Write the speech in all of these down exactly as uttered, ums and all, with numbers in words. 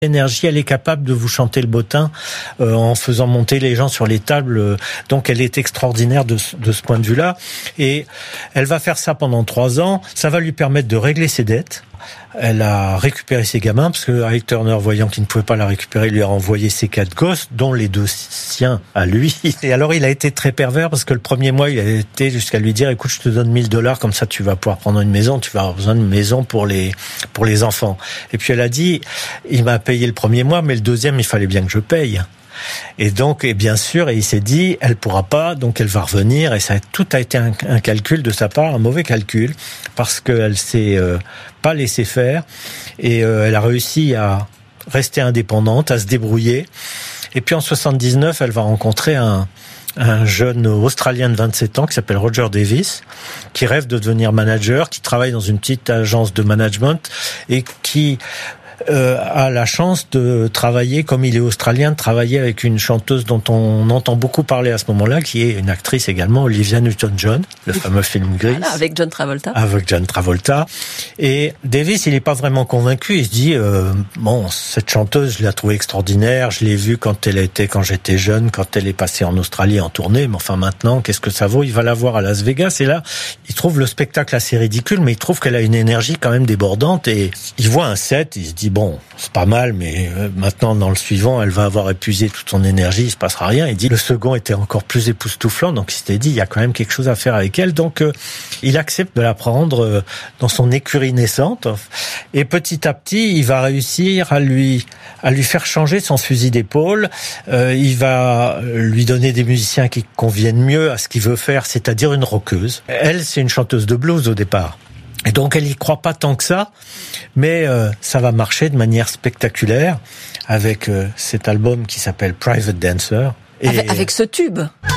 Énergie, elle est capable de vous chanter le bottin euh, en faisant monter les gens sur les tables. Euh, donc, elle est extraordinaire de, de ce point de vue-là. Et elle va faire ça pendant trois ans. Ça va lui permettre de régler ses dettes. Elle a récupéré ses gamins, parce que Ike Turner, voyant qu'il ne pouvait pas la récupérer, lui a envoyé ses quatre gosses, dont les deux siens à lui. Et alors, il a été très pervers, parce que le premier mois, il a été jusqu'à lui dire, écoute, je te donne mille dollars, comme ça, tu vas pouvoir prendre une maison, tu vas avoir besoin d'une maison pour les, pour les enfants. Et puis, elle a dit, il m'a payé le premier mois, mais le deuxième, il fallait bien que je paye. Et donc, et bien sûr, et il s'est dit, elle pourra pas, donc elle va revenir. Et ça, tout a été un, un calcul de sa part, un mauvais calcul, parce qu'elle s'est euh, pas laissée faire, et euh, elle a réussi à rester indépendante, à se débrouiller. Et puis en soixante-dix-neuf, elle va rencontrer un, un jeune Australien de vingt-sept ans qui s'appelle Roger Davis, qui rêve de devenir manager, qui travaille dans une petite agence de management et qui Euh, a la chance de travailler, comme il est australien, de travailler avec une chanteuse dont on entend beaucoup parler à ce moment-là, qui est une actrice également, Olivia Newton-John, le fameux film Grease. Voilà, avec John Travolta. Avec John Travolta. Et Davis, il n'est pas vraiment convaincu. Il se dit, euh, bon, cette chanteuse, je l'ai trouvée extraordinaire. Je l'ai vue quand elle était, quand j'étais jeune, quand elle est passée en Australie en tournée. Mais enfin, maintenant, qu'est-ce que ça vaut? Il va la voir à Las Vegas. Et là, il trouve le spectacle assez ridicule, mais il trouve qu'elle a une énergie quand même débordante. Et il voit un set, il se dit, bon, c'est pas mal, mais maintenant, dans le suivant, elle va avoir épuisé toute son énergie, il se passera rien. Il dit, le second était encore plus époustouflant, donc il s'était dit, il y a quand même quelque chose à faire avec elle. Donc, euh, il accepte de la prendre euh, dans son écurie naissante. Et petit à petit, il va réussir à lui, à lui faire changer son fusil d'épaule. Euh, il va lui donner des musiciens qui conviennent mieux à ce qu'il veut faire, c'est-à-dire une rockeuse. Elle, c'est une chanteuse de blues au départ. Et donc, elle y croit pas tant que ça, mais euh, ça va marcher de manière spectaculaire avec euh, cet album qui s'appelle Private Dancer. Et avec, avec ce tube.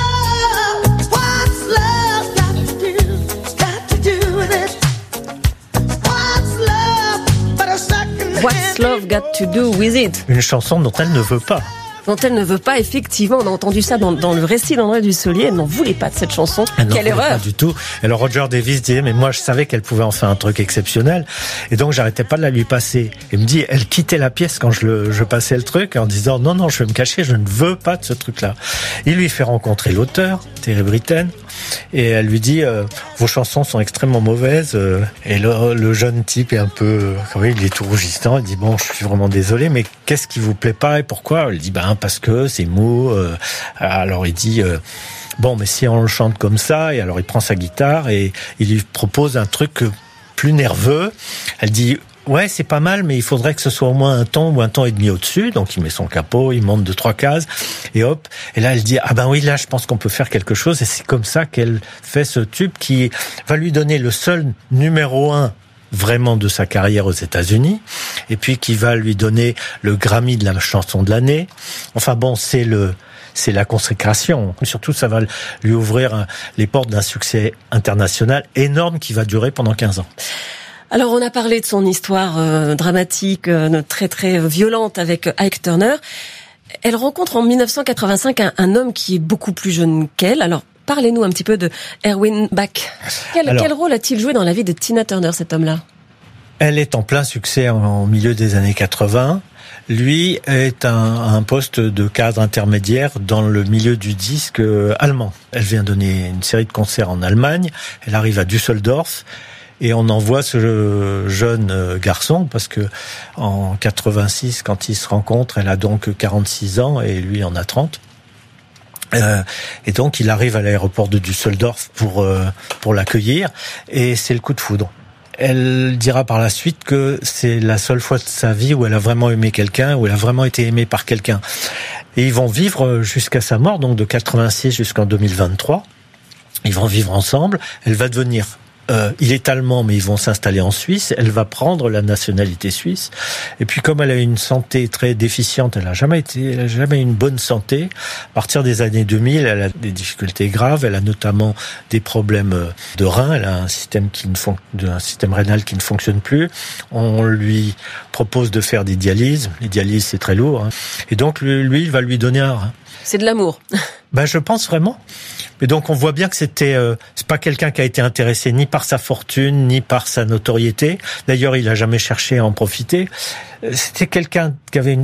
What's love got to do with it? Une chanson dont elle ne veut pas. Dont elle ne veut pas, effectivement. On a entendu ça dans, dans le récit d'André Dussolier. Elle n'en voulait pas de cette chanson. Elle Quelle erreur! Pas du tout. Alors Roger Davis disait, mais moi je savais qu'elle pouvait en faire un truc exceptionnel. Et donc j'arrêtais pas de la lui passer. Il me dit, elle quittait la pièce quand je, le, je passais le truc en disant, non, non, je vais me cacher, je ne veux pas de ce truc-là. Il lui fait rencontrer l'auteur, Terry Britten, et elle lui dit, euh, vos chansons sont extrêmement mauvaises. Euh, et le, le jeune type est un peu, oui, il est tout rougissant. Il dit, bon, je suis vraiment désolé, mais qu'est-ce qui vous plaît pas et pourquoi? Elle dit, ben, parce que c'est mou. Euh, alors il dit, euh, bon, mais si on le chante comme ça, et alors il prend sa guitare et il lui propose un truc plus nerveux. Elle dit, ouais, c'est pas mal, mais il faudrait que ce soit au moins un ton ou un ton et demi au-dessus. Donc il met son capot, il monte de trois cases, et hop. Et là, elle dit, ah ben oui, là, je pense qu'on peut faire quelque chose. Et c'est comme ça qu'elle fait ce tube qui va lui donner le seul numéro un vraiment de sa carrière aux États-Unis, et puis qui va lui donner le Grammy de la chanson de l'année. Enfin bon, c'est le, c'est la consécration. Surtout, ça va lui ouvrir les portes d'un succès international énorme qui va durer pendant quinze ans. Alors, on a parlé de son histoire euh, dramatique, euh, très très violente avec Ike Turner. Elle rencontre en dix-neuf cent quatre-vingt-cinq un, un homme qui est beaucoup plus jeune qu'elle. Alors, parlez-nous un petit peu de Erwin Bach. Quel, Alors, quel rôle a-t-il joué dans la vie de Tina Turner, cet homme-là? Elle est en plein succès en milieu des années quatre-vingts. Lui est un, un poste de cadre intermédiaire dans le milieu du disque allemand. Elle vient donner une série de concerts en Allemagne. Elle arrive à Düsseldorf. Et on envoie ce jeune garçon, parce que en quatre-vingt-six, quand ils se rencontrent, elle a donc quarante-six ans et lui en a trente. Euh, et donc il arrive à l'aéroport de Düsseldorf pour euh, pour l'accueillir, et c'est le coup de foudre. Elle dira par la suite que c'est la seule fois de sa vie où elle a vraiment aimé quelqu'un, où elle a vraiment été aimée par quelqu'un. Et ils vont vivre jusqu'à sa mort, donc de quatre-vingt-six jusqu'en deux mille vingt-trois. Ils vont vivre ensemble. Elle va devenir Euh, il est allemand, mais ils vont s'installer en Suisse. Elle va prendre la nationalité suisse. Et puis, comme elle a une santé très déficiente, elle a jamais été, elle a jamais eu une bonne santé. À partir des années deux mille, elle a des difficultés graves. Elle a notamment des problèmes de reins. Elle a un système qui ne fon- un système rénal qui ne fonctionne plus. On lui propose de faire des dialyses. Les dialyses, c'est très lourd, hein. Et donc, lui, lui, il va lui donner un rein. C'est de l'amour. Ben, je pense vraiment. Mais donc, on voit bien que c'était, euh, c'est pas quelqu'un qui a été intéressé ni par sa fortune, ni par sa notoriété. D'ailleurs, il a jamais cherché à en profiter. C'était quelqu'un qui avait une